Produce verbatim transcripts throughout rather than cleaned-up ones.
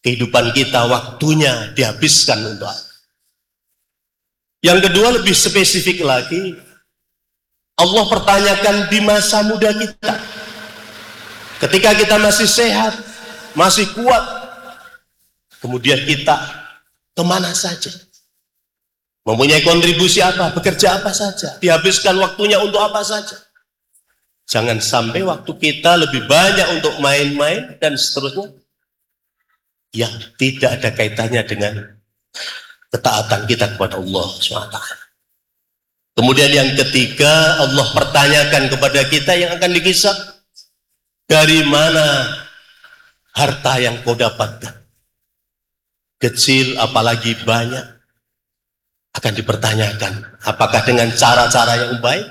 kehidupan kita, waktunya dihabiskan untuk apa? Yang kedua, lebih spesifik lagi, Allah pertanyakan di masa muda kita, ketika kita masih sehat, masih kuat, kemudian kita kemana saja, mempunyai kontribusi apa, bekerja apa saja, dihabiskan waktunya untuk apa saja. Jangan sampai waktu kita lebih banyak untuk main-main dan seterusnya yang tidak ada kaitannya dengan ketaatan kita kepada Allah subhanahu wa taala. Kemudian yang ketiga, Allah pertanyakan kepada kita yang akan dihisab, dari mana harta yang kau dapatkan, kecil apalagi banyak, akan dipertanyakan. Apakah dengan cara-cara yang baik,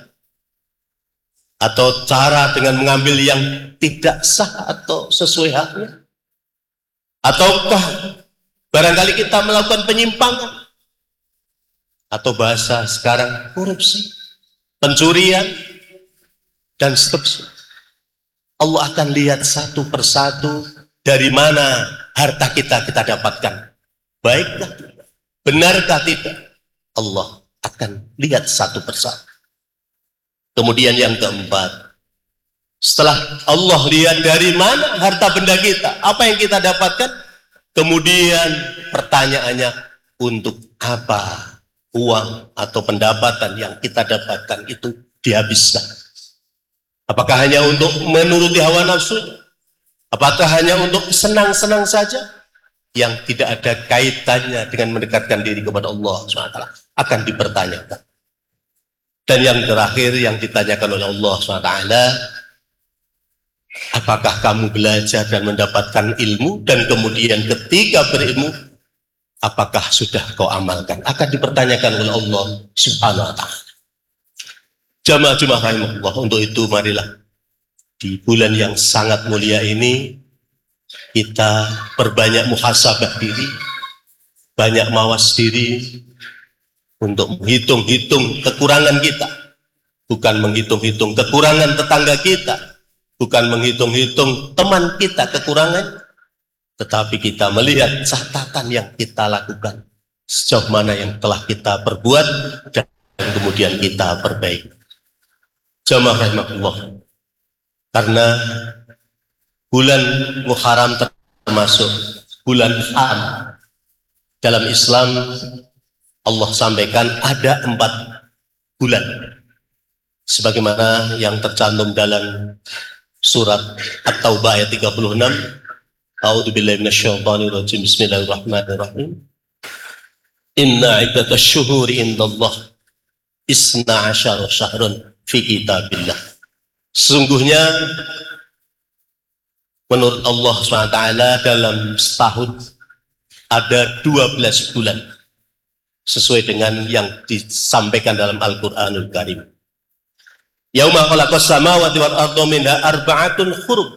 atau cara dengan mengambil yang tidak sah atau sesuai haknya, ataukah barangkali kita melakukan penyimpangan, atau bahasa sekarang korupsi, pencurian, dan seterusnya. Allah akan lihat satu persatu dari mana harta kita kita dapatkan, baikkah tidak, benarkah tidak, Allah akan lihat satu persatu. Kemudian yang keempat, setelah Allah lihat dari mana harta benda kita, apa yang kita dapatkan, kemudian pertanyaannya, untuk apa uang atau pendapatan yang kita dapatkan itu dihabiskan? Apakah hanya untuk menuruti hawa nafsu? Apakah hanya untuk senang-senang saja yang tidak ada kaitannya dengan mendekatkan diri kepada Allah subhanahu wa taala? Akan dipertanyakan. Dan yang terakhir yang ditanyakan oleh Allah subhanahu wa taala, apakah kamu belajar dan mendapatkan ilmu, dan kemudian ketika berilmu, apakah sudah kau amalkan? Akan dipertanyakan oleh Allah subhanahu wa taala. Jamaah-jamaah rahimahullah, untuk itu marilah di bulan yang sangat mulia ini kita perbanyak muhasabah diri, banyak mawas diri untuk menghitung-hitung kekurangan kita, bukan menghitung-hitung kekurangan tetangga kita, bukan menghitung-hitung teman kita kekurangan, tetapi kita melihat catatan yang kita lakukan, sejauh mana yang telah kita perbuat dan kemudian kita perbaiki. Jamaah rahimahullah, karena bulan Muharram termasuk bulan haram dalam Islam. Allah sampaikan ada empat bulan, sebagaimana yang tercantum dalam surat At-Taubah ayat tiga puluh enam. A'udzubillahi minasyaitonirrajim. Bismillahirrahmanirrahim. Inna iddatash syuhuri indallah isna asyara syahrun fi kitabillah. Sesungguhnya menurut Allah subhanahu wa taala dalam setahun ada dua belas bulan, sesuai dengan yang disampaikan dalam Al-Quranul Karim. Yauma khalaqas samawati wal arda minha arba'atun hurum.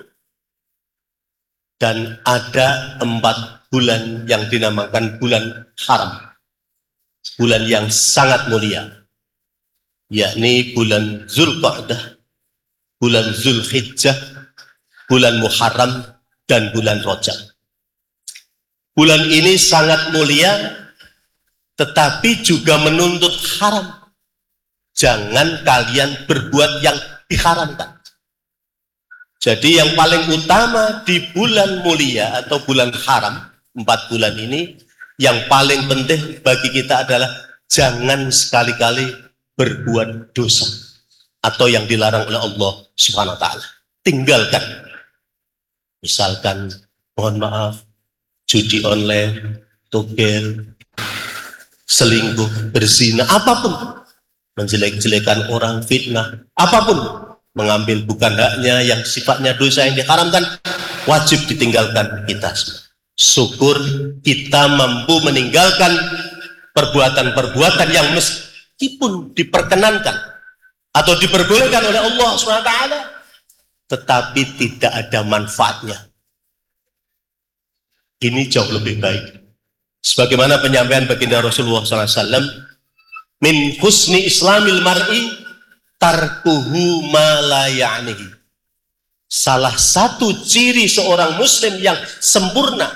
Dan ada empat bulan yang dinamakan bulan haram, bulan yang sangat mulia, yakni bulan Zulqa'dah, bulan Zulhijjah, bulan Muharram, dan bulan Rajab. Bulan ini sangat mulia, tetapi juga menuntut haram. Jangan kalian berbuat yang diharamkan. Jadi yang paling utama di bulan mulia atau bulan haram, empat bulan ini, yang paling penting bagi kita adalah jangan sekali-kali berbuat dosa atau yang dilarang oleh Allah subhanahu wa taala. Tinggalkan. Misalkan, mohon maaf, judi online, togel, selingkuh, berzina, apapun, menjelek-jelekan orang, fitnah, apapun, mengambil bukan haknya yang sifatnya dosa yang diharamkan, wajib ditinggalkan kita semua. Syukur kita mampu meninggalkan perbuatan-perbuatan yang meskipun diperkenankan atau diperbolehkan oleh Allah subhanahu wa taala, tetapi tidak ada manfaatnya. Ini jauh lebih baik. Sebagaimana penyampaian baginda Rasulullah shallallahu alaihi wasallam, min husni islamil mar'i tarkuhu ma la ya'nihi. Salah satu ciri seorang muslim yang sempurna